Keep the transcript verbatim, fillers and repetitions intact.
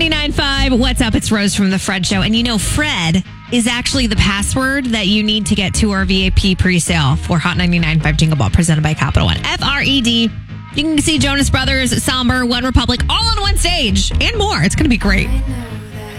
ninety-nine point five. What's up? It's Rose from The Fred Show. And you know, Fred is actually the password that you need to get to our V I P pre-sale for Hot ninety-nine point five Jingle Ball presented by Capital One. F R E D. You can see Jonas Brothers, Somber, One Republic all on one stage and more. It's going to be great.